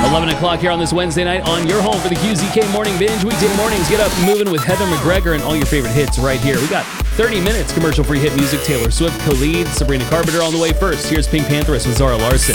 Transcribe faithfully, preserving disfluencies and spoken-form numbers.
eleven o'clock here on this Wednesday night on your home for the Q Z K Morning Binge. Weekday mornings, get up moving with Heather McGregor and all your favorite hits right here. We got thirty minutes commercial-free hit music. Taylor Swift, Khalid, Sabrina Carpenter on the way first. Here's Pink Pantheress with Zara Larson.